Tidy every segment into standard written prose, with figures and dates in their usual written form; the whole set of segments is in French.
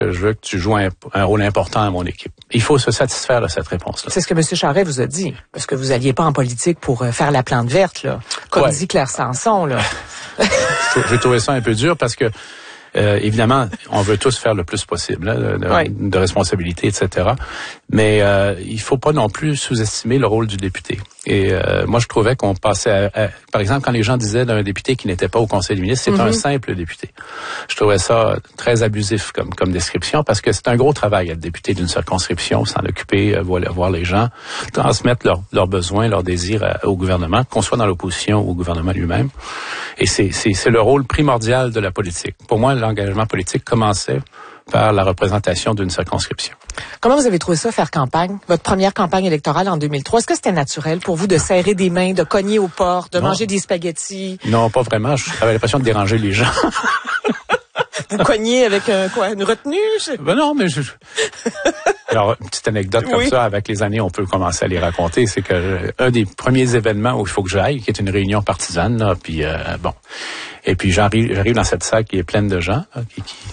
Je veux que tu joues un rôle important à mon équipe. Il faut se satisfaire de cette réponse-là. C'est ce que M. Charest vous a dit. Parce que vous alliez pas en politique pour faire la plante verte, là. Comme dit Claire Sanson, là. J'ai trouvé ça un peu dur parce que, évidemment, on veut tous faire le plus possible, là, de responsabilité, etc. Mais il faut pas non plus sous-estimer le rôle du député. Et moi, je trouvais qu'on passait par exemple, quand les gens disaient d'un député qui n'était pas au Conseil des ministres, c'est un simple député. Je trouvais ça très abusif comme description parce que c'est un gros travail être député d'une circonscription, s'en occuper, voir les gens, transmettre leurs besoins, leurs désirs au gouvernement, qu'on soit dans l'opposition ou au gouvernement lui-même. Et c'est le rôle primordial de la politique. Pour moi, l'engagement politique commençait par la représentation d'une circonscription. Comment vous avez trouvé ça, faire campagne? Votre première campagne électorale en 2003, est-ce que c'était naturel pour vous de serrer des mains, de cogner aux portes, de manger des spaghettis? Non, pas vraiment. J'avais l'impression de déranger les gens. Vous cognez avec une retenue? Ben non, mais Alors, une petite anecdote comme ça, avec les années, on peut commencer à les raconter. C'est que un des premiers événements où il faut que j'aille, qui est une réunion partisane, là, puis bon. Et puis j'arrive dans cette salle qui est pleine de gens, là,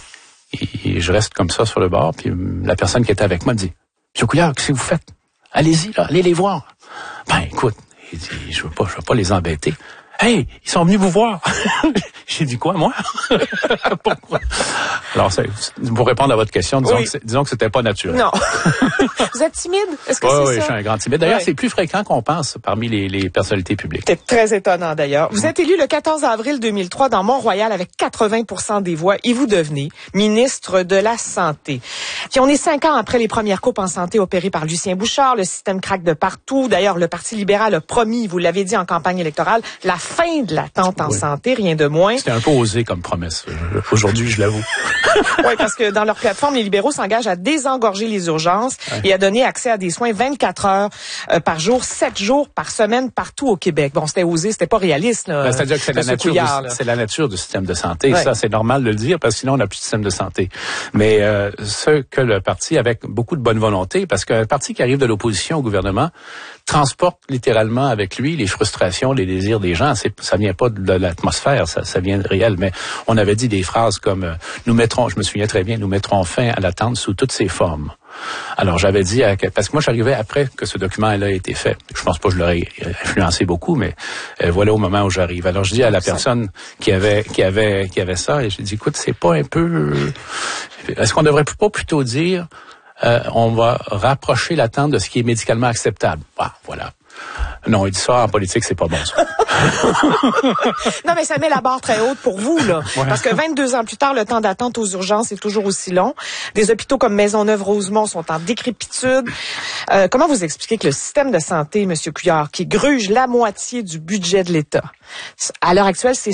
et je reste comme ça sur le bord, puis la personne qui était avec moi me dit « Monsieur Couillard, qu'est-ce que vous faites? Allez-y, là, allez les voir. » Ben, écoute, il dit « Je veux pas les embêter. » Hey, ils sont venus vous voir. J'ai dit quoi, moi? Pourquoi? Alors, pour répondre à votre question, disons que c'était pas naturel. Non. Vous êtes timide? Est-ce que c'est ça? Oui, je suis un grand timide. D'ailleurs, c'est plus fréquent qu'on pense parmi les personnalités publiques. C'est très étonnant, d'ailleurs. Vous êtes élu le 14 avril 2003 dans Mont-Royal avec 80% des voix et vous devenez ministre de la Santé. Puis on est 5 ans après les premières coupes en santé opérées par Lucien Bouchard. Le système craque de partout. D'ailleurs, le Parti libéral a promis, vous l'avez dit en campagne électorale, la fin de l'attente en santé, rien de moins. C'était un peu osé comme promesse. Aujourd'hui, je l'avoue. Oui, parce que dans leur plateforme, les libéraux s'engagent à désengorger les urgences et à donner accès à des soins 24 heures par jour, 7 jours par semaine partout au Québec. Bon, c'était osé, c'était pas réaliste. Là, c'est-à-dire que c'est la nature du système de santé. Ouais. Ça, c'est normal de le dire parce que sinon, on n'a plus de système de santé. Mais ce que le parti, avec beaucoup de bonne volonté, parce qu'un parti qui arrive de l'opposition au gouvernement transporte littéralement avec lui les frustrations, les désirs des gens. Ça vient pas de l'atmosphère, ça vient de réel. Mais on avait dit des phrases comme je me souviens très bien, nous mettrons fin à l'attente sous toutes ses formes. Alors j'avais dit, parce que moi j'arrivais après que ce document-là a été fait. Je pense pas que je l'aurais influencé beaucoup, mais voilà au moment où j'arrive. Alors je dis à la personne qui avait ça, et j'ai dit, écoute, c'est pas un peu... Est-ce qu'on devrait pas plutôt dire on va rapprocher l'attente de ce qui est médicalement acceptable? Ah, voilà. Non, il dit ça, en politique, c'est pas bon, ça. Non, mais ça met la barre très haute pour vous, là. Ouais. Parce que 22 ans plus tard, le temps d'attente aux urgences est toujours aussi long. Des hôpitaux comme Maisonneuve-Rosemont sont en décrépitude. Comment vous expliquez que le système de santé, M. Couillard, qui gruge la moitié du budget de l'État, à l'heure actuelle, c'est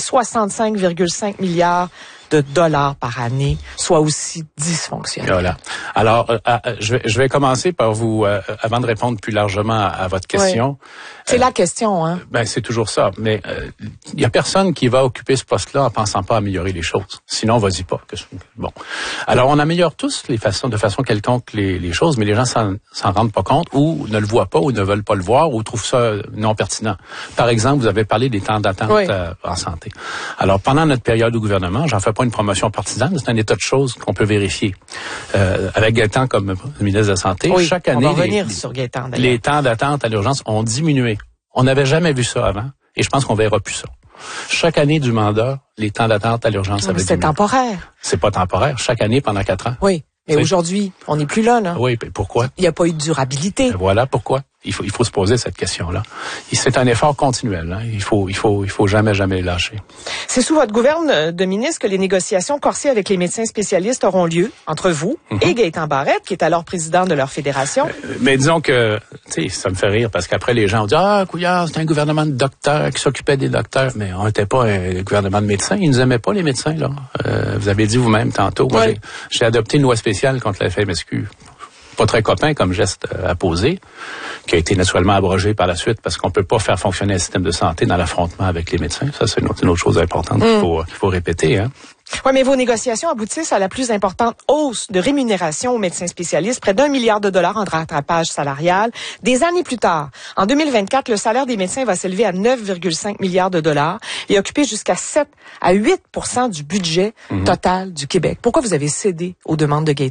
65,5 milliards de dollars par année, soit aussi dysfonctionnel? Voilà. Alors, je vais commencer par vous, avant de répondre plus largement à votre question. Ouais. C'est la question, hein? Ben, c'est toujours ça. Mais il y a personne qui va occuper ce poste-là en pensant pas améliorer les choses. Sinon, vas-y pas. Bon. Alors, on améliore tous de façon quelconque les choses, mais les gens s'en rendent pas compte ou ne le voient pas ou ne veulent pas le voir ou trouvent ça non pertinent. Par exemple, vous avez parlé des temps d'attente en santé. Alors, pendant notre période au gouvernement, j'en fais pas une promotion partisane, c'est un état de choses qu'on peut vérifier. Avec Gaétan comme ministre de la Santé, chaque année, on va revenir sur Gaétan, les temps d'attente à l'urgence ont diminué. On n'avait jamais vu ça avant et je pense qu'on verra plus ça. Chaque année du mandat, les temps d'attente à l'urgence avaient diminué. C'est temporaire. C'est pas temporaire. Chaque année pendant 4 ans. Oui. Mais aujourd'hui, on n'est plus là, là. Oui, mais pourquoi? Il n'y a pas eu de durabilité. Et voilà pourquoi. Il faut se poser cette question-là. C'est un effort continuel. Hein. Il faut jamais lâcher. C'est sous votre gouverne de ministre que les négociations corsées avec les médecins spécialistes auront lieu entre vous et Gaétan Barrette, qui est alors président de leur fédération. Mais disons que, tu sais, ça me fait rire parce qu'après les gens ont dit Couillard, c'est un gouvernement de docteurs qui s'occupait des docteurs, mais on n'était pas un gouvernement de médecins. Ils nous aimaient pas les médecins là. Vous avez dit vous-même tantôt. Moi, j'ai adopté une loi spéciale contre la FMSQ. Pas très copain comme geste à poser, qui a été naturellement abrogé par la suite parce qu'on peut pas faire fonctionner un système de santé dans l'affrontement avec les médecins. Ça, c'est une autre chose importante qu'il faut répéter. Hein. Oui, mais vos négociations aboutissent à la plus importante hausse de rémunération aux médecins spécialistes, près d'1 milliard de dollars en rattrapage salarial. Des années plus tard, en 2024, le salaire des médecins va s'élever à 9,5 milliards de dollars et occuper jusqu'à 7 à 8% du budget total du Québec. Pourquoi vous avez cédé aux demandes de Gaétan?